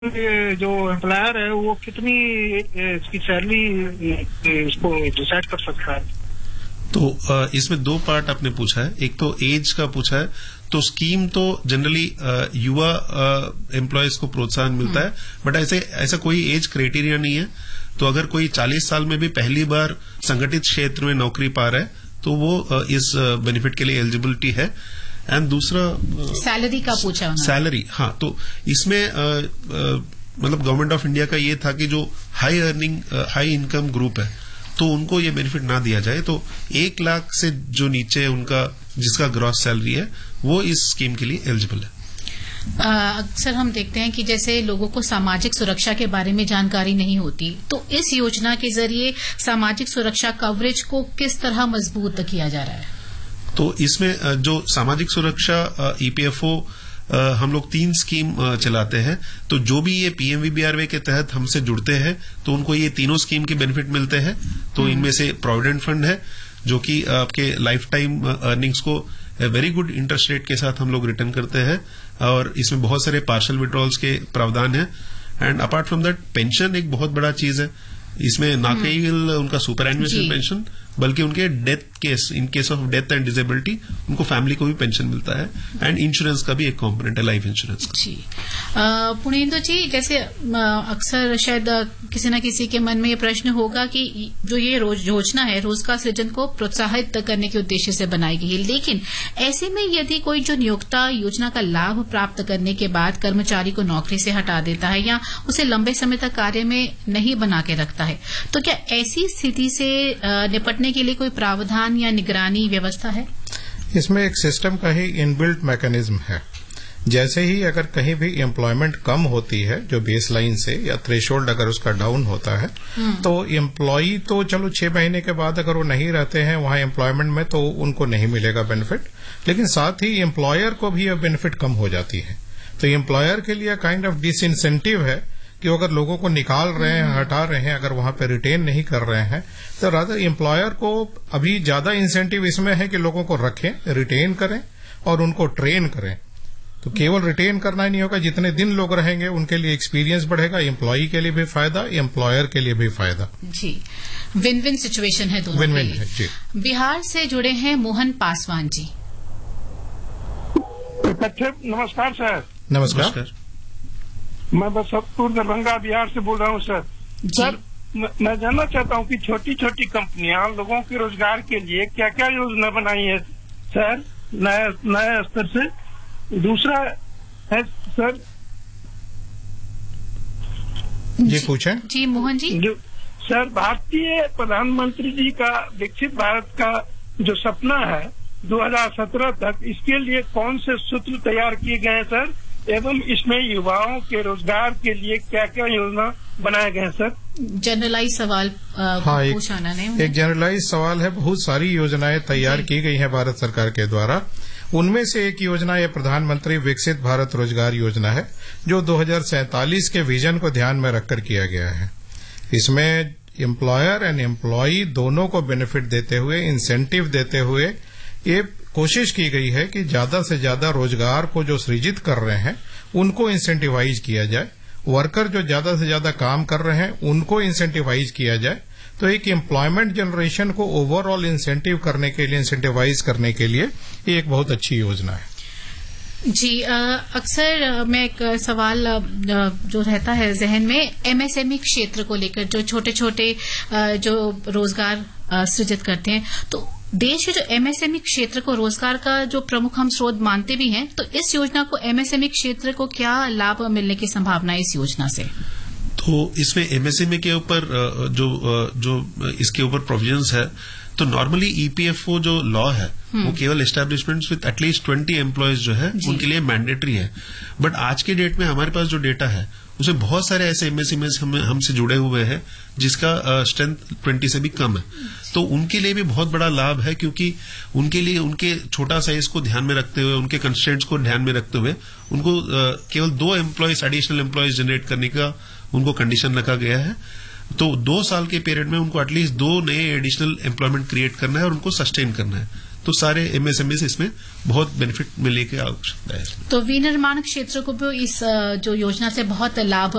जो एम्प्लॉयर है वो कितनी इसकी सैलरी इसको डिसाइड कर सकता है? तो इसमें दो पार्ट आपने पूछा है। एक तो एज का पूछा है, तो स्कीम तो जनरली युवा एम्प्लॉयज को प्रोत्साहन मिलता है, बट ऐसा कोई एज क्राइटेरिया नहीं है। तो अगर कोई 40 साल में भी पहली बार संगठित क्षेत्र में नौकरी पा रहा है तो वो इस बेनिफिट के लिए एलिजिबिलिटी है। एंड दूसरा सैलरी का पूछा, सैलरी, हाँ, तो इसमें मतलब गवर्नमेंट ऑफ इंडिया का ये था कि जो हाई इनकम ग्रुप है तो उनको ये बेनिफिट ना दिया जाए। तो 1 लाख से जो नीचे उनका जिसका ग्रॉस सैलरी है वो इस स्कीम के लिए एलिजिबल है। अक्सर हम देखते हैं कि जैसे लोगों को सामाजिक सुरक्षा के बारे में जानकारी नहीं होती, तो इस योजना के जरिए सामाजिक सुरक्षा कवरेज को किस तरह मजबूत किया जा रहा है? तो इसमें जो सामाजिक सुरक्षा ईपीएफओ हम लोग 3 स्कीम चलाते हैं। तो जो भी ये पीएमवीबीआरवाई के तहत हमसे जुड़ते हैं तो उनको ये तीनों स्कीम के बेनिफिट मिलते हैं। तो इनमें से प्रोविडेंट फंड है जो कि आपके लाइफ टाइम अर्निंग्स को वेरी गुड इंटरेस्ट रेट के साथ हम लोग रिटर्न करते हैं, और इसमें बहुत सारे पार्शियल विड्रॉल्स के प्रावधान है। And apart from that pension एक बहुत बड़ा चीज है। इसमें ना केवल उनका सुपर एनुअल पेंशन बल्कि उनके death case, in case of death and disability, उनको फैमिली को भी पेंशन मिलता है। एंड इंश्योरेंस का भी एक कंपोनेंट है, लाइफ इंश्योरेंस का। जी पुणेंदु जी, जैसे अक्सर शायद किसी न किसी के मन में ये प्रश्न होगा कि जो ये योजना है रोजगार सृजन को प्रोत्साहित करने के उद्देश्य से बनाई गई है, लेकिन ऐसे में यदि कोई जो नियोक्ता योजना का लाभ प्राप्त करने के बाद कर्मचारी को नौकरी से हटा देता है या उसे लंबे समय तक कार्य में नहीं बना के रखता है, तो क्या ऐसी स्थिति से निपटने के लिए कोई प्रावधान या निगरानी व्यवस्था है? इसमें एक सिस्टम का ही इनबिल्ट मैकेनिज्म है। जैसे ही अगर कहीं भी एम्प्लॉयमेंट कम होती है जो बेसलाइन से, या थ्रेशोल्ड अगर उसका डाउन होता है, तो एम्प्लॉई तो चलो 6 महीने के बाद अगर वो नहीं रहते हैं वहां एम्प्लॉयमेंट में तो उनको नहीं मिलेगा बेनिफिट, लेकिन साथ ही एम्प्लॉयर को भी यह बेनिफिट कम हो जाती है। तो एम्प्लॉयर के लिए काइंड ऑफ डिसइंसेंटिव है कि अगर लोगों को निकाल रहे हैं, हटा रहे हैं, अगर वहां पे रिटेन नहीं कर रहे हैं, तो रादर एम्प्लॉयर को अभी ज्यादा इंसेंटिव इसमें है कि लोगों को रखें, रिटेन करें और उनको ट्रेन करें। तो केवल रिटेन करना ही नहीं होगा, जितने दिन लोग रहेंगे उनके लिए एक्सपीरियंस बढ़ेगा, एम्प्लॉई के लिए भी फायदा, एम्प्लॉयर के लिए भी फायदा। जी, विन विन सिचुएशन है दोनों विन के विन लिए। है जी। बिहार से जुड़े हैं मोहन पासवान जी। नमस्कार सर। नमस्कार। मैं बसंतपुर दरभंगा बिहार से बोल रहा हूँ सर। सर मैं जानना चाहता हूँ कि छोटी छोटी कंपनियां लोगों के रोजगार के लिए क्या क्या योजना बनाई है सर नए स्तर से? दूसरा है सर जी पूछें। जी मोहन जी। सर, भारतीय प्रधानमंत्री जी का विकसित भारत का जो सपना है 2017 तक, इसके लिए कौन से सूत्र तैयार किए गए हैं सर, एवं इसमें युवाओं के रोजगार के लिए क्या क्या योजना बनाए गए हैं सर? जनरलाइज सवाल पूछाना नहीं, एक जनरलाइज सवाल है। बहुत सारी योजनाएं तैयार की गई हैं भारत सरकार के द्वारा। उनमें से एक योजना ये प्रधानमंत्री विकसित भारत रोजगार योजना है जो 2047 के विजन को ध्यान में रखकर किया गया है। इसमें एम्प्लॉयर एंड एम्प्लॉई दोनों को बेनिफिट देते हुए, इंसेंटिव देते हुए ये कोशिश की गई है कि ज्यादा से ज्यादा रोजगार को जो सृजित कर रहे हैं उनको इंसेंटिवाइज किया जाए, वर्कर जो ज्यादा से ज्यादा काम कर रहे हैं उनको इंसेंटिवाइज किया जाए। तो एक एम्प्लॉयमेंट जनरेशन को ओवरऑल इंसेंटिव करने के लिए, इंसेंटिवाइज करने के लिए ये एक बहुत अच्छी योजना है। जी अक्सर मैं एक सवाल जो रहता है जहन में, एमएसएमई क्षेत्र को लेकर, जो छोटे छोटे जो रोजगार सृजित करते हैं, तो देश के जो एमएसएमई क्षेत्र को रोजगार का जो प्रमुख हम स्रोत मानते भी हैं, तो इस योजना को एमएसएमई क्षेत्र को क्या लाभ मिलने की संभावना है इस योजना से? तो इसमें एमएसएमई के ऊपर जो इसके ऊपर प्रोविजंस है, तो नॉर्मली ईपीएफओ जो लॉ है वो केवल एस्टैब्लिशमेंट्स विद एटलीस्ट 20 एम्प्लॉयज जो है उनके लिए मैंडेटरी है। बट आज के डेट में हमारे पास जो डेटा है उसमें बहुत सारे ऐसे एमएसएमईज हमसे जुड़े हुए हैं जिसका स्ट्रेंथ 20 से भी कम है। तो उनके लिए भी बहुत बड़ा लाभ है, क्योंकि उनके लिए उनके छोटा साइज को ध्यान में रखते हुए, उनके कंस्ट्रेंट्स को ध्यान में रखते हुए उनको केवल 2 एम्प्लॉयज, एडिशनल एम्प्लॉयज जनरेट करने का उनको कंडीशन रखा गया है। तो 2 साल के पीरियड में उनको एटलीस्ट 2 नए एडिशनल एम्प्लॉयमेंट क्रिएट करना है और उनको सस्टेन करना है। तो सारे एमएसएमई इसमें बहुत बेनिफिट मिलने की आवश्यकता है। तो विनिर्माण क्षेत्र को भी इस जो योजना से बहुत लाभ